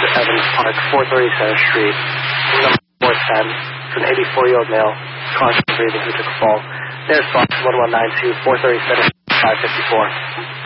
Evans Park, 430 Center Street, number 410, for an 84-year-old male, conscious breathing, who took a fall. There's Fox 1192, 430 Center Street, 554.